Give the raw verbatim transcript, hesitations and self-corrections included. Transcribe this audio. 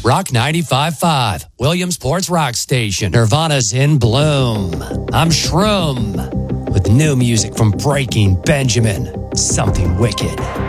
Rock ninety-five point five, Williamsport's Rock Station. Nirvana's In Bloom. I'm Shroom with new music from Breaking Benjamin. Something Wicked.